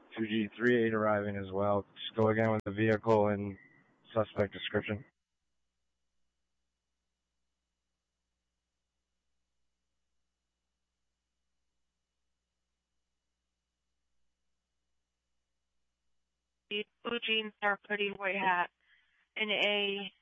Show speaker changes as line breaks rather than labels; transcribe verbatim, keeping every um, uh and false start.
two G three eight arriving as well. Just go again with the vehicle and suspect description.
Blue jeans, dark hoodie, white hat, and a